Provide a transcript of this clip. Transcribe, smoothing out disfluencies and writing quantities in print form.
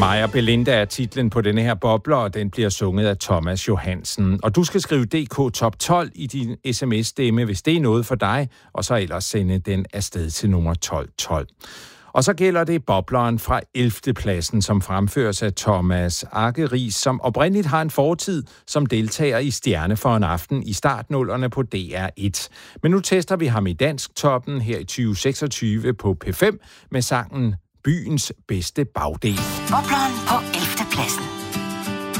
Maja Belinda er titlen på denne her bobler, og den bliver sunget af Thomas Johansen. Og du skal skrive DK Top 12 i din sms-stemme, hvis det er noget for dig, og så ellers sende den afsted til nummer 1212. Og så gælder det bobleren fra 11. pladsen, som fremføres af Thomas Akeris, som oprindeligt har en fortid som deltager i Stjerne for en aften i startnullerne på DR1. Men nu tester vi ham i Dansktoppen her i 2026 på P5 med sangen Byens bedste bagdel. Bobleren på 11. pladsen.